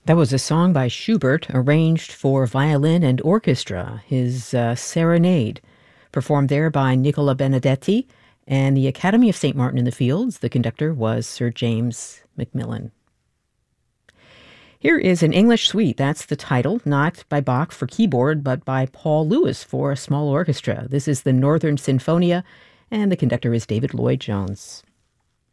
That was a song by Schubert arranged for violin and orchestra, his Serenade, performed there by Nicola Benedetti and the Academy of St. Martin in the Fields. The conductor was Sir James Macmillan. Here is an English suite. That's the title, not by Bach for keyboard, but by Paul Lewis for a small orchestra. This is the Northern Sinfonia, and the conductor is David Lloyd-Jones.